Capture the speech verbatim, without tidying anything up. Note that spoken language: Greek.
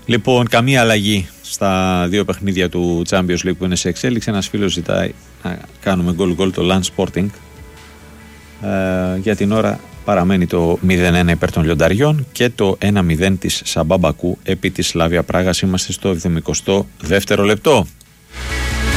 Λοιπόν, καμία αλλαγή στα δύο παιχνίδια του Champions League που είναι σε εξέλιξη. Ένας φίλος ζητάει να κάνουμε γκολ-γκολ το Land Sporting. Ε, για την ώρα παραμένει το μηδέν ένα υπέρ των Λιονταριών και το ένα μηδέν της Σαμπά Μπακού επί της Σλάβια Πράγας. Είμαστε στο εβδομηκοστό δεύτερο λεπτό.